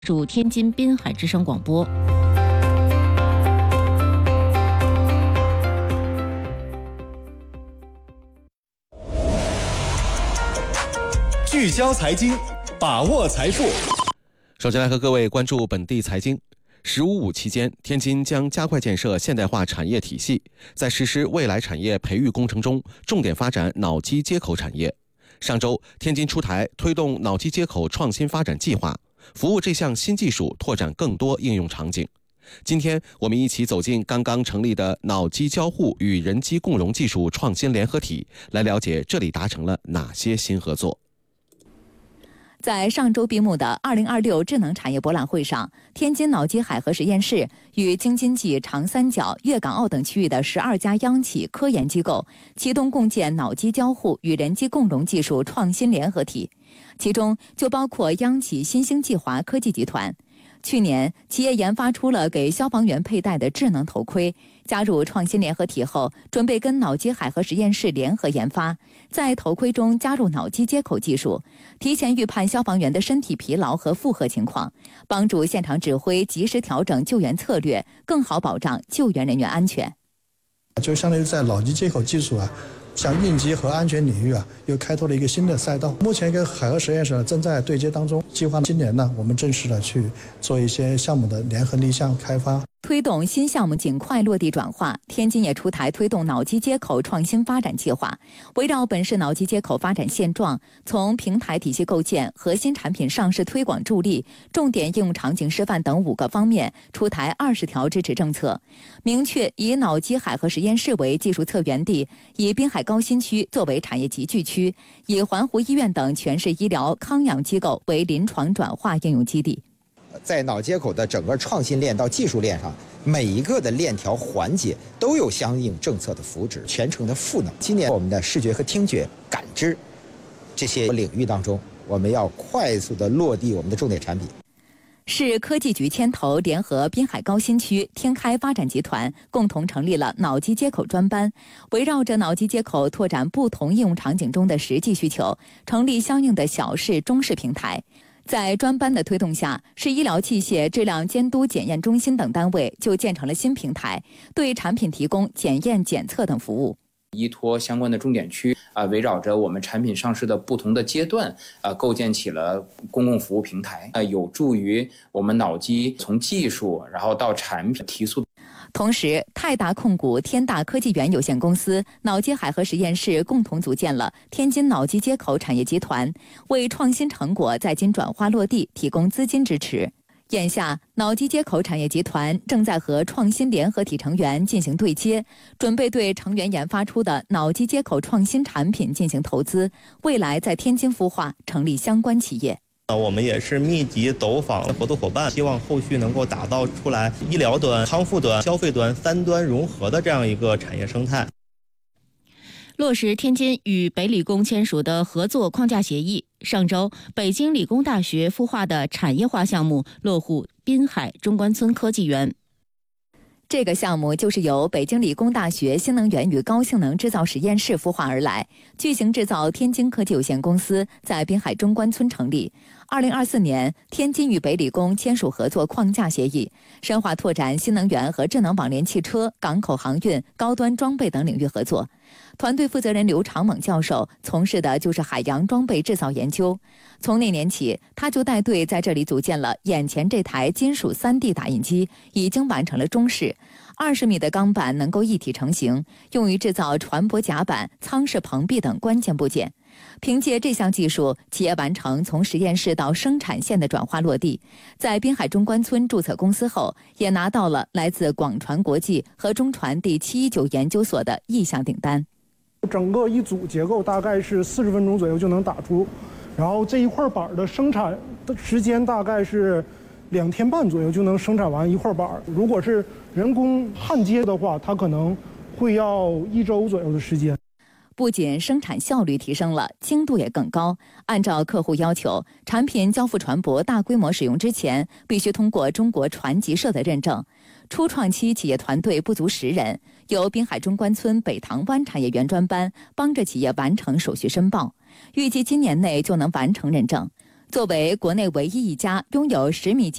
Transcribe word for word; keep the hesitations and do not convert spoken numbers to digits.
属天津滨海之声广播。 聚焦财经，把握财富。 首先来和各位关注本地财经。十五五期间，天津将加快建设现代化产业体系，在实施未来产业培育工程中，重点发展脑机接口产业。上周，天津出台推动脑机接口创新发展计划，服务这项新技术拓展更多应用场景。今天，我们一起走进刚刚成立的脑机交互与人机共融技术创新联合体，来了解这里达成了哪些新合作。 在上周闭幕的二零二六智能产业博览会上，天津脑机海河实验室与京津冀长三角、粤港澳等区域的十二家央企科研机构启动共建脑机交互与人机共融技术创新联合体，其中就包括央企新兴计华科技集团。去年，企业研发出了给消防员佩戴的智能头盔。加入创新联合体后，准备跟脑机海河实验室联合研发，在头盔中加入脑机接口技术，提前预判消防员的身体疲劳和负荷情况，帮助现场指挥及时调整救援策略，更好保障救援人员安全。 就相当于在脑机接口技术啊，像应急和安全领域啊，又开拓了一个新的赛道。目前跟海河实验室呢正在对接当中，计划今年呢，我们正式的去做一些项目的联合立项开发。 推动新项目尽快落地转化，天津也出台推动脑机接口创新发展计划，围绕本市脑机接口发展现状，从平台体系构建、核心产品上市推广助力、重点应用场景示范等五个方面，出台二十条支持政策，明确以脑机海河实验室为技术策源地，以滨海高新区作为产业集聚区，以环湖医院等全市医疗康养机构为临床转化应用基地。 在脑接口的整个创新链到技术链上，每一个的链条环节都有相应政策的扶持，全程的赋能。今年我们的视觉和听觉、感知这些领域当中，我们要快速的落地我们的重点产品。 市科技局牵头联合滨海高新区、天开发展集团，共同成立了脑机接口专班，围绕着脑机接口拓展不同应用场景中的实际需求，成立相应的小市、中市平台。在专班的推动下，市医疗器械质量监督检验中心等单位就建成了新平台，对产品提供检验检测等服务。 依托相关的重点区啊，围绕着我们产品上市的不同的阶段啊，构建起了公共服务平台啊，有助于我们脑机从技术然后到产品提速。 同时，泰达控股、天大科技园有限公司、脑机海河实验室共同组建了天津脑机接口产业集团，为创新成果在京转化落地提供资金支持。眼下，脑机接口产业集团正在和创新联合体成员进行对接，准备对成员研发出的脑机接口创新产品进行投资，未来在天津孵化，成立相关企业。 我们也是密集走访合作伙伴，希望后续能够打造出来医疗端、康复端、消费端三端融合的这样一个产业生态。 落实天津与北理工签署的合作框架协议，上周北京理工大学孵化的产业化项目落户滨海中关村科技园。 这个项目就是由北京理工大学新能源与高性能制造实验室孵化而来，巨型制造天津科技有限公司在滨海中关村成立。二零二四年，天津与北理工签署合作框架协议，深化拓展新能源和智能网联汽车、港口航运、高端装备等领域合作。团队负责人刘长猛教授从事的就是海洋装备制造研究，从那年起，他就带队在这里组建了眼前这台金属 三 D 打印机，已经完成了中试。二十米的钢板能够一体成型，用于制造船舶甲板、舱室棚壁等关键部件。凭借这项技术，企业完成从实验室到生产线的转化落地，在滨海中关村注册公司后，也拿到了来自广传国际和中传第七一九研究所的意向订单。 整个一组结构大概是四十分钟左右就能打出，然后这一块板的生产的时间大概是两天半左右就能生产完一块板。如果是人工焊接的话，它可能会要一周左右的时间。 不仅生产效率提升了，精度也更高。按照客户要求，产品交付船舶大规模使用之前，必须通过中国船级社的认证。初创期企业团队不足十人，由滨海中关村北塘湾产业园专班帮着企业完成手续申报，预计今年内就能完成认证。 作为国内唯一一家拥有十米级